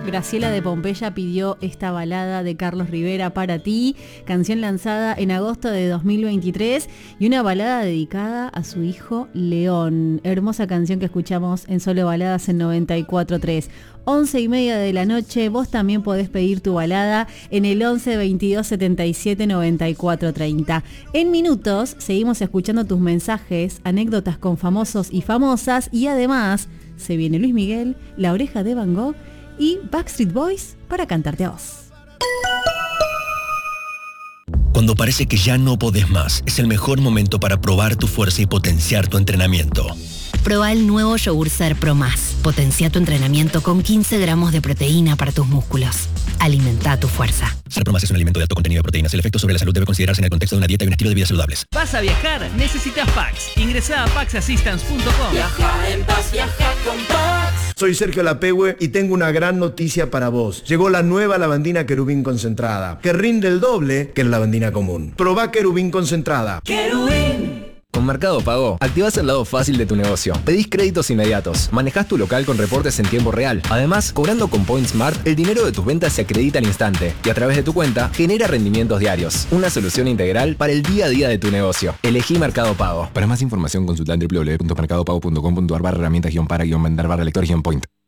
Graciela de Pompeya pidió esta balada de Carlos Rivera para ti, canción lanzada en agosto de 2023 y una balada dedicada a su hijo León. Hermosa canción que escuchamos en Solo Baladas en 94.3. 11:30 de la noche, vos también podés pedir tu balada en el 11 22 77 94 30. En minutos seguimos escuchando tus mensajes, anécdotas con famosos y famosas y además se viene Luis Miguel, La Oreja de Van Gogh y Backstreet Boys para cantarte a vos. Cuando parece que ya no podés más, es el mejor momento para probar tu fuerza y potenciar tu entrenamiento. Proba el nuevo Yogur Ser Pro Más. Potencia tu entrenamiento con 15 gramos de proteína para tus músculos. Alimenta tu fuerza. Ser Pro Más es un alimento de alto contenido de proteínas. El efecto sobre la salud debe considerarse en el contexto de una dieta y un estilo de vida saludables. ¿Vas a viajar? Necesitas Pax. Ingresá a paxassistance.com. Viaja en paz, viaja con Pax. Soy Sergio Lapehue y tengo una gran noticia para vos. Llegó la nueva lavandina Querubín concentrada, que rinde el doble que la lavandina común. Probá Querubín concentrada. Querubín. Con Mercado Pago, activás el lado fácil de tu negocio. Pedís créditos inmediatos, manejás tu local con reportes en tiempo real. Además, cobrando con Point Smart, el dinero de tus ventas se acredita al instante y a través de tu cuenta genera rendimientos diarios. Una solución integral para el día a día de tu negocio. Elegí Mercado Pago. Para más información consulta en www.mercadopago.com.ar/herramientas-para-vender-lector-point.